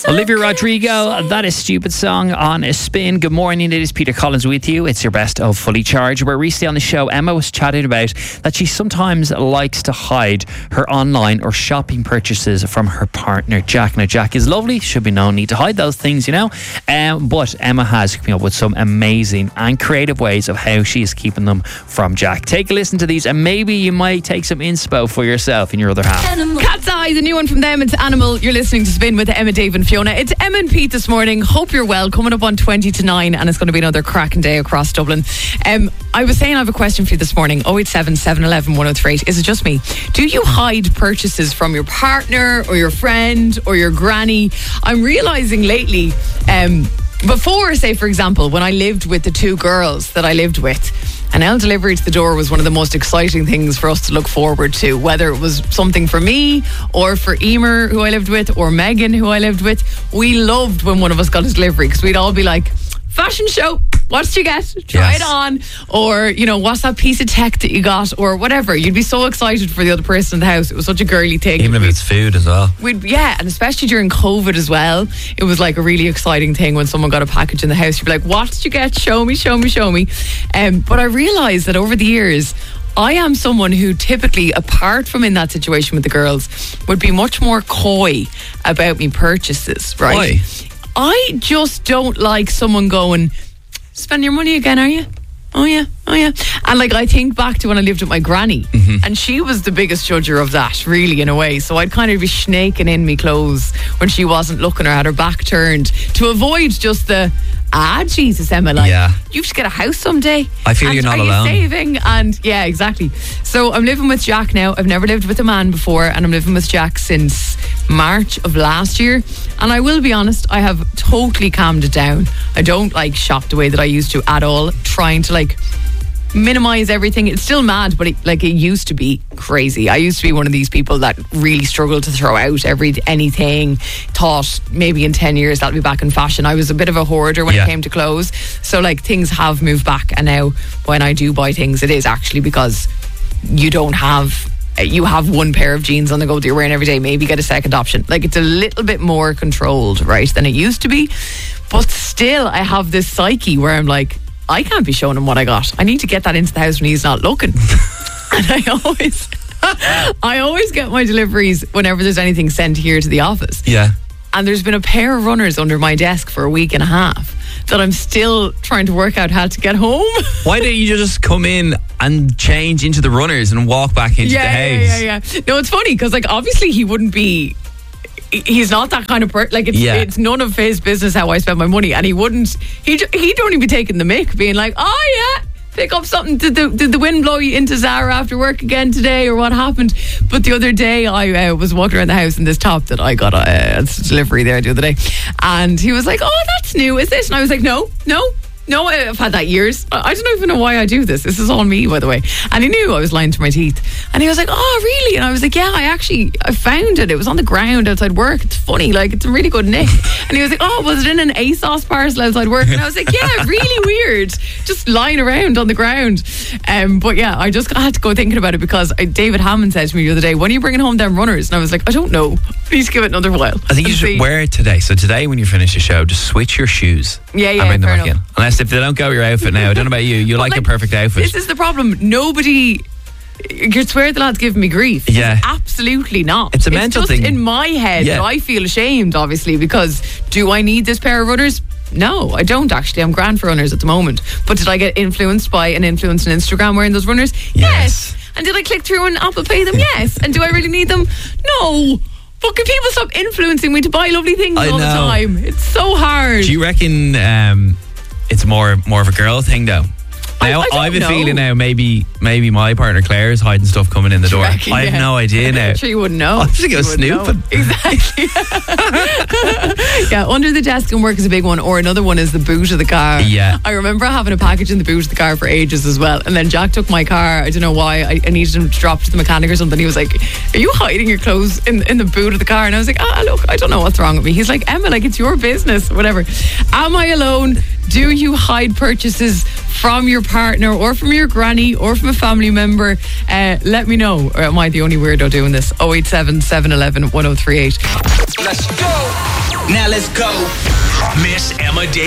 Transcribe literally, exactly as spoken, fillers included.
Olivia Rodrigo, that is Stupid Song on a spin. Good morning, it is Peter Collins with you. It's your best of Fully Charged, where recently on the show Emma was chatting about that she sometimes likes to hide her online or shopping purchases from her partner Jack. Now Jack is lovely, should be no need to hide those things, you know, um, but Emma has come up with some amazing and creative ways of how she is keeping them from Jack. Take a listen to these and maybe you might take some inspo for yourself in your other half. Animal. Cat's Eye, the new one from them, it's Animal. You're listening to Spin with Emma, Dave and Fiona. It's Emma and Pete this morning. Hope you're well. Coming up on twenty to nine, and it's going to be another cracking day across Dublin. Um, I was saying I have a question for you this morning. oh eight seven, seven one one, one oh three eight. Is it just me? Do you hide purchases from your partner or your friend or your granny? I'm realising lately, um, before, say for example, when I lived with the two girls that I lived with, an L delivery to the door was one of the most exciting things for us to look forward to, whether it was something for me or for Emer, who I lived with, or Megan, who I lived with. We loved when one of us got a delivery because we'd all be like, fashion show, what did you get? Try yes. it on. Or, you know, what's that piece of tech that you got? Or whatever. You'd be so excited for the other person in the house. It was such a girly thing. Even if we'd, it's food as well. We'd Yeah, and especially during COVID as well. It was like a really exciting thing when someone got a package in the house. You'd be like, what did you get? Show me, show me, show me. Um, but I realised that over the years, I am someone who typically, apart from in that situation with the girls, would be much more coy about me purchases, right? Why? I just don't like someone going, spend your money again, are you? Oh yeah, oh yeah. And like I think back to when I lived with my granny, mm-hmm. and she was the biggest judger of that, really, in a way. So I'd kind of be snaking in me clothes when she wasn't looking or had her back turned to avoid just the, ah, Jesus, Emma, like, yeah. you should get a house someday. I feel and you're not are alone. You saving? And yeah, exactly. So I'm living with Jack now. I've never lived with a man before, and I'm living with Jack since March of last year. And I will be honest, I have totally calmed it down. I don't like shop the way that I used to at all, trying to like minimize everything. It's still mad, but it, like it used to be crazy. I used to be one of these people that really struggled to throw out every anything, thought maybe in ten years that'll be back in fashion. I was a bit of a hoarder when yeah. it came to clothes, so like things have moved back, and now when I do buy things, it is actually because you don't have you have one pair of jeans on the go that you're wearing every day. Maybe get a second option. Like it's a little bit more controlled, right, than it used to be. But still, I have this psyche where I'm like, I can't be showing him what I got. I need to get that into the house when he's not looking. And I always I always get my deliveries whenever there's anything sent here to the office. Yeah. And there's been a pair of runners under my desk for a week and a half that I'm still trying to work out how to get home. Why don't you just come in and change into the runners and walk back into yeah, the house? Yeah, yeah, yeah. No, it's funny because like obviously he wouldn't be, he's not that kind of person. Like it's, yeah. it's none of his business how I spend my money, and he wouldn't, he'd, he'd only be taking the mick, being like, oh yeah, pick up something. Did the, did the wind blow you into Zara after work again today, or what happened? But the other day I uh, was walking around the house in this top that I got a, a delivery there the other day, and he was like, oh, that's new, is it? And I was like, no, no, no, I've had that years. I don't even know why I do this. This is all me, by the way. And he knew I was lying to my teeth. And he was like, oh, really? And I was like, yeah, I actually, I found it. It was on the ground outside work. It's funny, like, it's a really good nick. And he was like, oh, was it in an ASOS parcel outside work? And I was like, yeah, really weird. Just lying around on the ground. Um, but yeah, I just had to go thinking about it because David Hammond said to me the other day, when are you bringing home them runners? And I was like, I don't know. I need to give it another while. I think you should see. Wear it today. So today when you finish the show, just switch your shoes. Yeah, yeah, and bring them fair back enough. in. Unless if they don't go with your outfit now. I don't know about you. You like, like a perfect outfit. This is the problem. Nobody, you'd swear the lad's giving me grief. Yeah. Absolutely not. It's a mental it's just thing. in my head yeah. that I feel ashamed, obviously, because do I need this pair of runners? No, I don't actually. I'm grand for runners at the moment. But did I get influenced by an influence on Instagram wearing those runners? Yes. yes. And did I click through and Apple Pay them? Yes. And do I really need them? No. But can people stop influencing me to buy lovely things I all know. the time? It's so hard. Do you reckon um, it's more more of a girl thing though? Now, I, I, I have a know. feeling now maybe maybe my partner Claire is hiding stuff coming in the door. Reckon, I have yeah. no idea now. I'm sure you wouldn't know. I'm just going to go snooping. Exactly. Yeah, under the desk in work is a big one, or another one is the boot of the car. Yeah. I remember having a package in the boot of the car for ages as well, and then Jack took my car. I don't know why. I, I needed him to drop to the mechanic or something. He was like, are you hiding your clothes in, in the boot of the car? And I was like, ah, look, I don't know what's wrong with me. He's like, Emma, like, it's your business, whatever. Am I alone? Do you hide purchases from your partner or from your granny or from a family member? Uh, let me know. Or am I the only weirdo doing this? oh eight seven, seven one one, one oh three eight. Let's go. Now let's go. Miss Emma Davis.